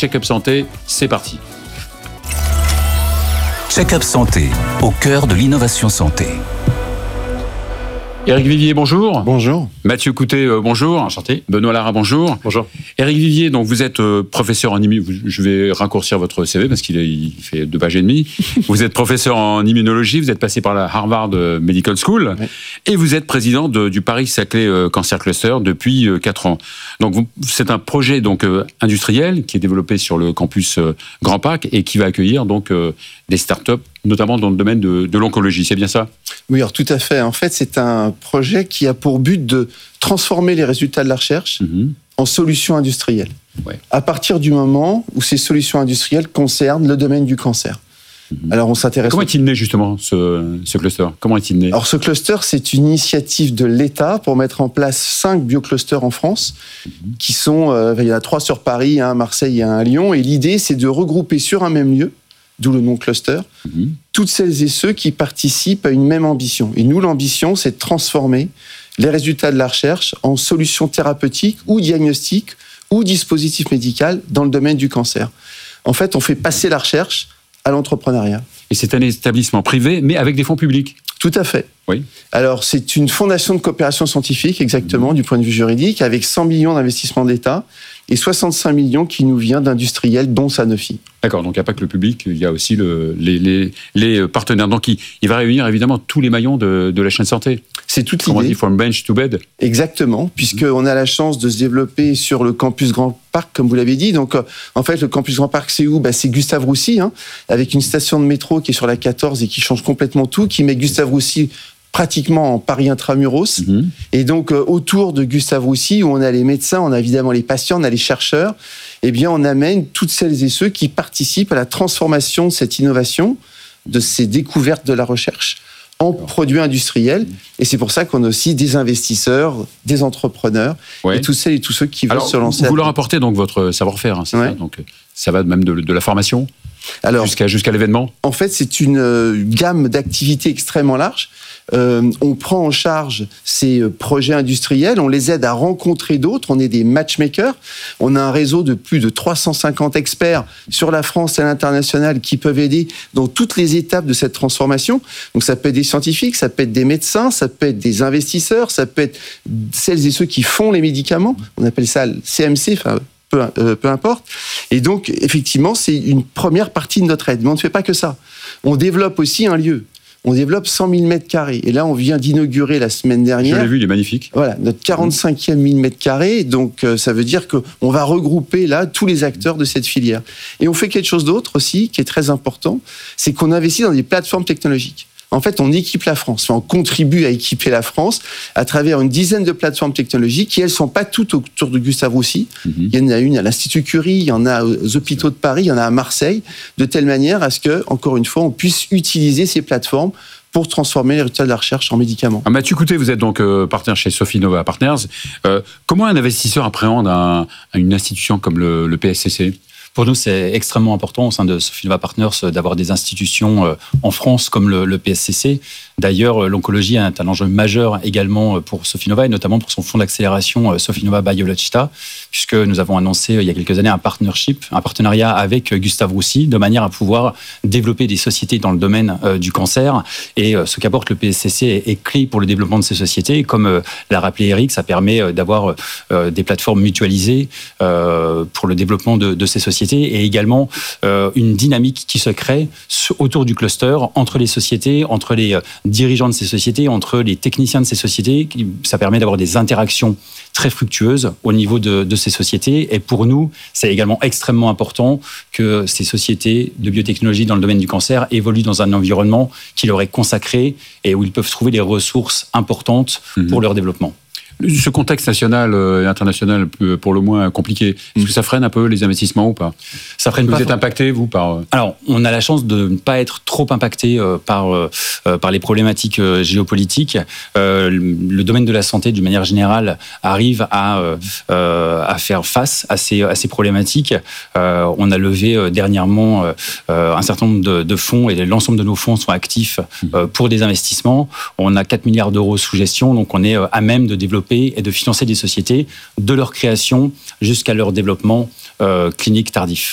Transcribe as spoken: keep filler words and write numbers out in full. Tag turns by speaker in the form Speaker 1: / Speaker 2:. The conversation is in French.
Speaker 1: Check-up Santé, c'est parti.
Speaker 2: Check-up Santé, au cœur de l'innovation santé.
Speaker 1: Éric Vivier, bonjour.
Speaker 3: Bonjour.
Speaker 1: Mathieu Coutet, euh, bonjour. Enchanté. Benoît Lara, bonjour.
Speaker 3: Bonjour.
Speaker 1: Éric Vivier, donc vous êtes euh, professeur en immunologie. Je vais raccourcir votre C V parce qu'il est, il fait deux pages et demie. Vous êtes professeur en immunologie, vous êtes passé par la Harvard Medical School, oui. Et vous êtes président de, du Paris-Saclay euh, Cancer Cluster depuis euh, quatre ans. Donc vous, c'est un projet donc euh, industriel qui est développé sur le campus euh, Grand Parc et qui va accueillir donc euh, des startups, notamment dans le domaine de, de l'oncologie. C'est bien ça?
Speaker 3: Oui, alors tout à fait. En fait, c'est un projet qui a pour but de transformer les résultats de la recherche mmh. en solutions industrielles. Ouais. À partir du moment où ces solutions industrielles concernent le domaine du cancer. Mmh. Alors, on s'intéresse.
Speaker 1: Comment est-il né justement ce, ce cluster? Comment est-il né?
Speaker 3: Alors, ce cluster, c'est une initiative de l'État pour mettre en place cinq bioclusters en France, mmh. qui sont. Euh, il y en a trois sur Paris, un à Marseille et un à Lyon. Et l'idée, c'est de regrouper sur un même lieu, d'où le nom cluster, mmh. toutes celles et ceux qui participent à une même ambition. Et nous, l'ambition, c'est de transformer les résultats de la recherche en solutions thérapeutiques ou diagnostiques ou dispositifs médicaux dans le domaine du cancer. En fait, on fait passer la recherche à l'entrepreneuriat.
Speaker 1: Et c'est un établissement privé, mais avec des fonds publics.
Speaker 3: Tout à fait.
Speaker 1: Oui.
Speaker 3: Alors, c'est une fondation de coopération scientifique, exactement, mmh. du point de vue juridique, avec cent millions d'investissements d'État et soixante-cinq millions qui nous vient d'industriels, dont Sanofi.
Speaker 1: D'accord, donc il n'y a pas que le public, il y a aussi le, les, les, les partenaires. Donc il, il va réunir évidemment tous les maillons de, de la chaîne santé.
Speaker 3: C'est toute l'idée.
Speaker 1: Comment on dit, from bench to bed.
Speaker 3: Exactement, puisqu'on mmh. a la chance de se développer sur le campus Grand Parc, comme vous l'avez dit. Donc, en fait, le campus Grand Parc, c'est où? Bah, c'est Gustave Roussy, hein, avec une station de métro qui est sur la quatorze et qui change complètement tout, qui met Gustave Roussy pratiquement en Paris intramuros. Mmh. Et donc, euh, autour de Gustave Roussy, où on a les médecins, on a évidemment les patients, on a les chercheurs, eh bien, on amène toutes celles et ceux qui participent à la transformation de cette innovation, de ces découvertes de la recherche, en produits industriels. Et c'est pour ça qu'on a aussi des investisseurs, des entrepreneurs, ouais. et tous celles et tous ceux qui veulent
Speaker 1: Alors,
Speaker 3: se lancer.
Speaker 1: Vous leur apportez donc votre savoir-faire, hein, c'est ouais. ça donc, ça va même de, de la formation Alors, jusqu'à, jusqu'à l'événement?
Speaker 3: En fait, c'est une euh, gamme d'activités extrêmement large. Euh, on prend en charge ces projets industriels, on les aide à rencontrer d'autres, on est des matchmakers, on a un réseau de plus de trois cent cinquante experts sur la France et à l'international qui peuvent aider dans toutes les étapes de cette transformation. Donc ça peut être des scientifiques, ça peut être des médecins, ça peut être des investisseurs, ça peut être celles et ceux qui font les médicaments, on appelle ça le C M C, enfin peu, euh, peu importe. Et donc effectivement c'est une première partie de notre aide, mais on ne fait pas que ça. On développe aussi un lieu. On développe cent mille mètres carrés. Et là, on vient d'inaugurer la semaine dernière.
Speaker 1: Je l'ai vu, il est magnifique.
Speaker 3: Voilà, notre quarante-cinquième mille mètres carrés. Donc, euh, ça veut dire qu'on va regrouper là tous les acteurs de cette filière. Et on fait quelque chose d'autre aussi, qui est très important, c'est qu'on investit dans des plateformes technologiques. En fait, on équipe la France, on contribue à équiper la France à travers une dizaine de plateformes technologiques qui, elles, ne sont pas toutes autour de Gustave Roussy. Mm-hmm. Il y en a une à l'Institut Curie, il y en a aux hôpitaux de Paris, il y en a à Marseille, de telle manière à ce que, encore une fois, on puisse utiliser ces plateformes pour transformer les résultats de la recherche en médicaments.
Speaker 1: Ah, Mathieu Coutet, vous êtes donc euh, partenaire chez Sofinnova Partners. Euh, comment un investisseur appréhende un, une institution comme le, le P S C C ?
Speaker 4: Pour nous, c'est extrêmement important au sein de Sofinnova Partners d'avoir des institutions en France comme le, le P S C C. D'ailleurs, l'oncologie est un enjeu majeur également pour Sofinnova et notamment pour son fonds d'accélération Sofinnova Biologista, puisque nous avons annoncé il y a quelques années un partnership, un partenariat avec Gustave Roussy de manière à pouvoir développer des sociétés dans le domaine du cancer. Et ce qu'apporte le P S C C est, est clé pour le développement de ces sociétés. Comme l'a rappelé Eric, ça permet d'avoir des plateformes mutualisées pour le développement de, de ces sociétés et également euh, une dynamique qui se crée autour du cluster, entre les sociétés, entre les dirigeants de ces sociétés, entre les techniciens de ces sociétés. Ça permet d'avoir des interactions très fructueuses au niveau de, de ces sociétés. Et pour nous, c'est également extrêmement important que ces sociétés de biotechnologie dans le domaine du cancer évoluent dans un environnement qui leur est consacré et où ils peuvent trouver des ressources importantes mmh. pour leur développement.
Speaker 1: Ce contexte national et international pour le moins compliqué, est-ce que ça freine un peu les investissements ou pas?
Speaker 4: Ça freine
Speaker 1: vous
Speaker 4: pas.
Speaker 1: Vous êtes impacté, vous, par...
Speaker 4: Alors, on a la chance de ne pas être trop impacté par, par les problématiques géopolitiques. Le domaine de la santé, d'une manière générale, arrive à, à faire face à ces, à ces problématiques. On a levé dernièrement un certain nombre de, de fonds et l'ensemble de nos fonds sont actifs pour des investissements. On a quatre milliards d'euros sous gestion, donc on est à même de développer et de financer des sociétés de leur création jusqu'à leur développement euh, clinique tardif.